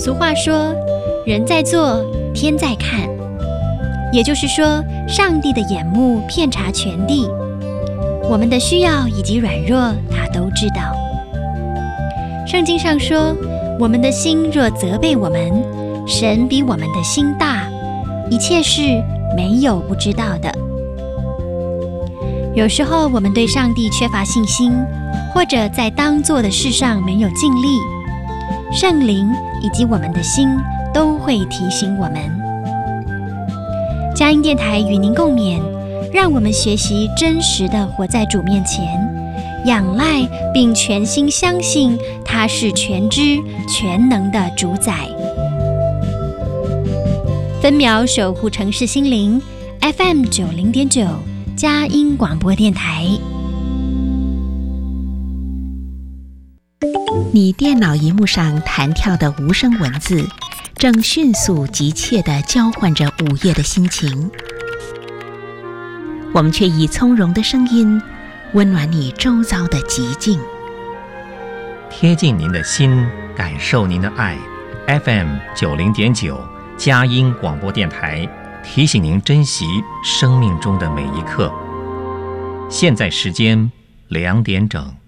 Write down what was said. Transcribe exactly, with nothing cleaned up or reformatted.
俗话说，人在做，天在看，也就是说，上帝的眼目遍察全地，我们的需要以及软弱，他都知道。圣经上说，我们的心若责备我们，神比我们的心大，一切事没有不知道的。有时候我们对上帝缺乏信心，或者在当做的事上没有尽力，圣灵以及我们的心都会提醒我们。佳音电台与您共勉，让我们学习真实的活在主面前，仰赖并全心相信他是全知全能的主宰。分秒守护城市心灵 F M 九零点九佳音广播电台。 你电脑萤幕上弹跳的无声文字，正迅速急切地交换着午夜的心情。我们却以从容的声音，温暖你周遭的寂静， 贴近您的心，感受您的爱。F M 九零点九佳音广播电台提醒您珍惜生命中的每一刻。现在时间两点整。